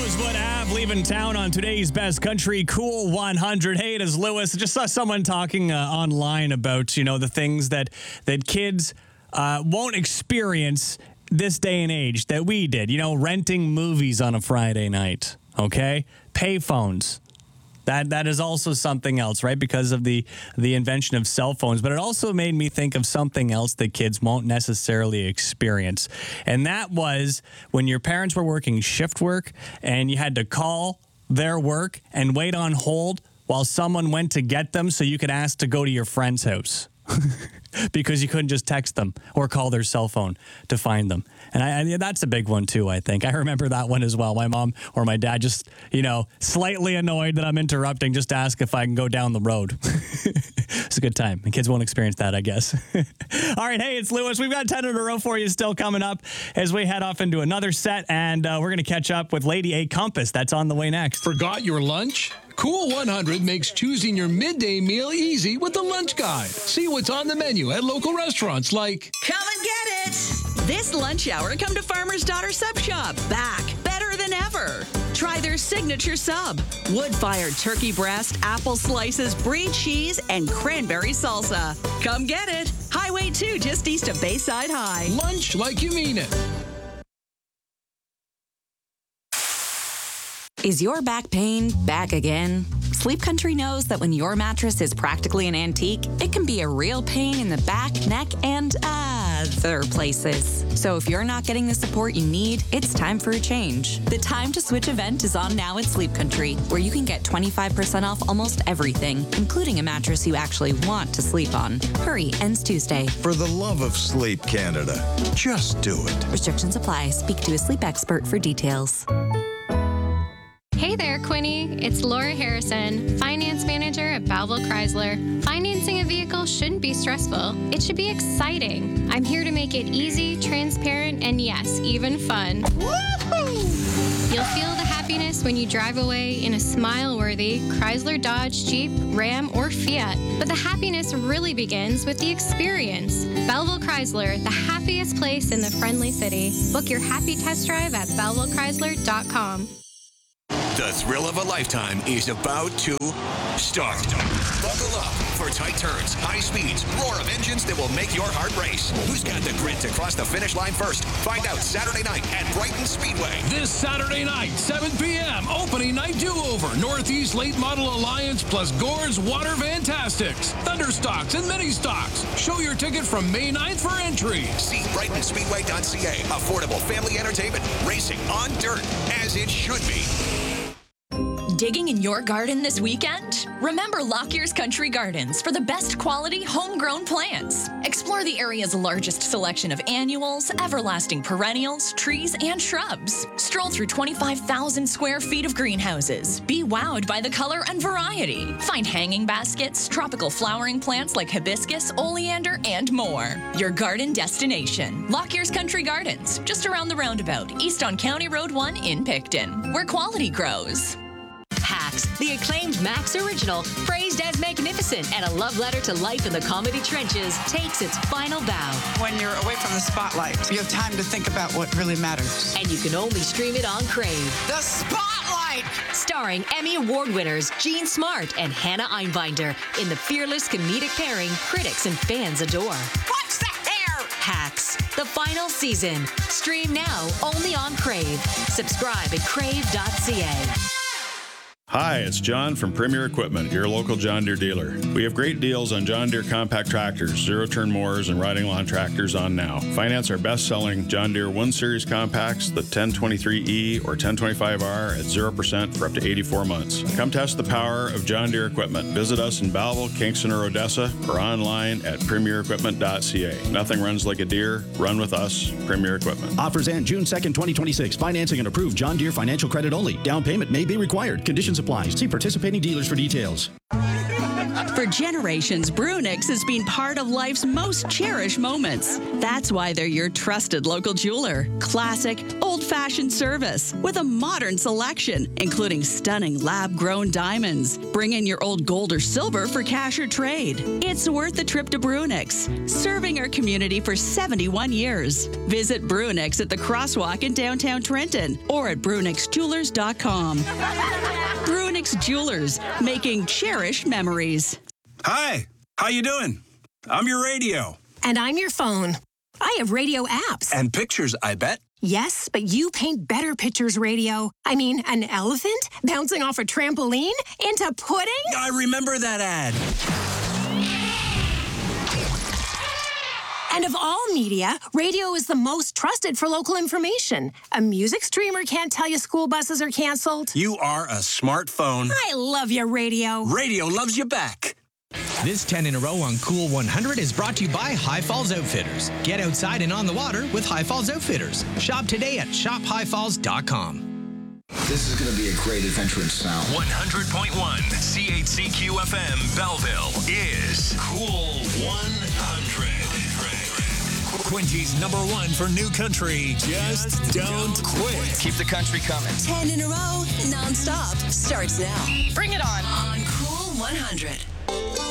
Rosewood Ave leaving town on today's Best Country Cool 100. Hey, it is Lewis. I just saw someone talking online about, the things that kids won't experience this day and age that we did. Renting movies on a Friday night, okay? Payphones. That is also something else, right? Because of the invention of cell phones. But it also made me think of something else that kids won't necessarily experience. And that was when your parents were working shift work and you had to call their work and wait on hold while someone went to get them so you could ask to go to your friend's house. Because you couldn't just text them or call their cell phone to find them. And that's a big one, too, I think. I remember that one as well. My mom or my dad just, slightly annoyed that I'm interrupting just to ask if I can go down the road. It's a good time. And kids won't experience that, I guess. All right, hey, it's Lewis. We've got 10 in a row for you still coming up as we head off into another set. And we're going to catch up with Lady A Compass. That's on the way next. Forgot your lunch? Cool 100 makes choosing your midday meal easy with the lunch guide. See what's on the menu at local restaurants like... Come and get it! This lunch hour, come to Farmer's Daughter Sub Shop. Back, better than ever. Try their signature sub. Wood-fired turkey breast, apple slices, brie cheese, and cranberry salsa. Come get it. Highway 2, just east of Bayside High. Lunch like you mean it. Is your back pain back again? Sleep Country knows that when your mattress is practically an antique, it can be a real pain in the back, neck, and other places. So if you're not getting the support you need, it's time for a change. The Time to Switch event is on now at Sleep Country, where you can get 25% off almost everything, including a mattress you actually want to sleep on. Hurry, ends Tuesday. For the love of Sleep Canada, just do it. Restrictions apply. Speak to a sleep expert for details. Hey there, Quinny. It's Laura Harrison, Finance Manager at Belleville Chrysler. Financing a vehicle shouldn't be stressful. It should be exciting. I'm here to make it easy, transparent, and yes, even fun. Woohoo! You'll feel the happiness when you drive away in a smile-worthy Chrysler, Dodge, Jeep, Ram, or Fiat. But the happiness really begins with the experience. Belleville Chrysler, the happiest place in the friendly city. Book your happy test drive at BellevilleChrysler.com. The thrill of a lifetime is about to start. Buckle up for tight turns, high speeds, roar of engines that will make your heart race. Who's got the grit to cross the finish line first? Find out Saturday night at Brighton Speedway. This Saturday night, 7 p.m., opening night do-over. Northeast Late Model Alliance plus Gore's Water Fantastics, Thunderstocks, and Mini Stocks. Show your ticket from May 9th for entry. See BrightonSpeedway.ca. Affordable family entertainment. Racing on dirt, as it should be. Digging in your garden this weekend? Remember Lockyer's Country Gardens for the best quality homegrown plants. Explore the area's largest selection of annuals, everlasting perennials, trees, and shrubs. Stroll through 25,000 square feet of greenhouses. Be wowed by the color and variety. Find hanging baskets, tropical flowering plants like hibiscus, oleander, and more. Your garden destination. Lockyer's Country Gardens, just around the roundabout, east on County Road 1 in Picton, where quality grows. Hacks, the acclaimed Max original, praised as magnificent and a love letter to life in the comedy trenches, takes its final bow. When you're away from the spotlight, you have time to think about what really matters. And you can only stream it on Crave. The Spotlight! Starring Emmy Award winners Jean Smart and Hannah Einbinder in the fearless comedic pairing critics and fans adore. What's the hair? Hacks, the final season. Stream now only on Crave. Subscribe at crave.ca. Hi, it's John from Premier Equipment, your local John Deere dealer. We have great deals on John Deere compact tractors, zero-turn mowers, and riding lawn tractors on now. Finance our best-selling John Deere 1 Series compacts, the 1023E or 1025R at 0% for up to 84 months. Come test the power of John Deere equipment. Visit us in Belleville, Kingston, or Odessa, or online at premierequipment.ca. Nothing runs like a Deere. Run with us, Premier Equipment. Offers end June 2nd, 2026. Financing and approved John Deere financial credit only. Down payment may be required. Conditions apply. See participating dealers for details. For generations, Brunix has been part of life's most cherished moments. That's why they're your trusted local jeweler. Classic, old-fashioned service with a modern selection, including stunning lab-grown diamonds. Bring in your old gold or silver for cash or trade. It's worth the trip to Brunix, serving our community for 71 years. Visit Brunix at the Crosswalk in downtown Trenton or at brunixjewelers.com. Brunix Jewelers, making cherished memories. Hi, how you doing? I'm your radio. And I'm your phone. I have radio apps. And pictures, I bet. Yes, but you paint better pictures, radio. I mean, an elephant bouncing off a trampoline into pudding? I remember that ad. And of all media, radio is the most trusted for local information. A music streamer can't tell you school buses are canceled. You are a smartphone. I love you, radio. Radio loves you back. This 10 in a row on Cool 100 is brought to you by High Falls Outfitters. Get outside and on the water with High Falls Outfitters. Shop today at shophighfalls.com. This is going to be a great adventure in sound. 100.1 CHCQ FM Belleville is Cool 100. Quincy's #1 for new country. Just don't quit. Keep the country coming. 10 in a row, nonstop, starts now. Bring it on. On Cool 100.